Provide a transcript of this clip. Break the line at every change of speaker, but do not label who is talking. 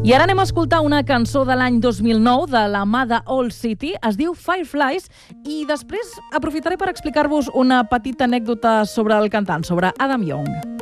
I ara anem a escoltar una cançó de l'any 2009 de la mà de Old City. Es diu Fireflies i després aprofitaré per explicar-vos una petita anècdota sobre el cantant, sobre Adam Young.